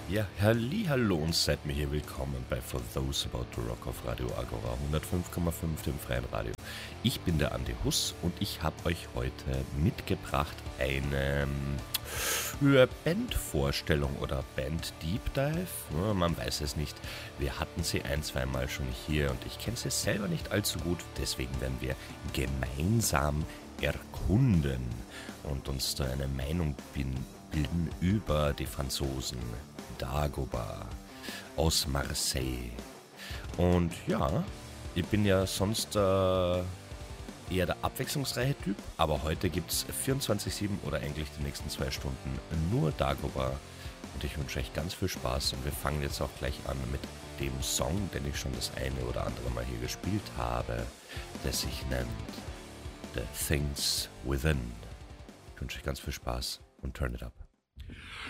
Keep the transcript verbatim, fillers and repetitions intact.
Ja, hallihallo und seid mir hier willkommen bei For Those About to Rock auf Radio Agora hundertfünf Komma fünf, dem freien Radio. Ich bin der Andi Huss und ich habe euch heute mitgebracht eine ja, Bandvorstellung oder Band Deep Dive. Ja, man weiß es nicht. Wir hatten sie ein, zweimal schon hier und ich kenne sie selber nicht allzu gut. Deswegen werden wir gemeinsam erkunden und uns da eine Meinung bilden über die Franzosen Dagobah aus Marseille. Und ja, ich bin ja sonst äh, eher der abwechslungsreiche Typ, aber heute gibt es vierundzwanzig sieben oder eigentlich die nächsten zwei Stunden nur Dagobah. Und ich wünsche euch ganz viel Spaß und wir fangen jetzt auch gleich an mit dem Song, den ich schon das eine oder andere Mal hier gespielt habe, der sich nennt The Things Within. Ich wünsche euch ganz viel Spaß und turn it up.